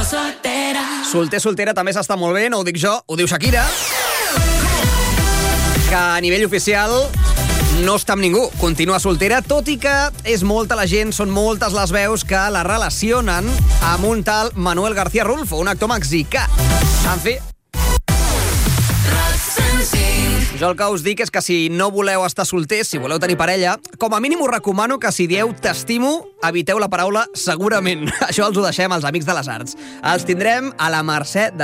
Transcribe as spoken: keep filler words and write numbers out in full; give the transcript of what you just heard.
soltera. Solter, soltera també s'està molt bé, no ho dic jo, ho diu Shakira, que a nivell oficial no està amb ningú, continua soltera, tot i que és molta la gent, són moltes les veus que la relacionen amb un tal Manuel García Rulfo, un actor mexicà. En fi, jo el que us dic és que si no voleu estar solters, si voleu tenir parella, com a mínim us recomano que si dieu t'estimo, eviteu la paraula segurament. Això els ho deixem als Amics de les Arts. Els tindrem a la Mercè de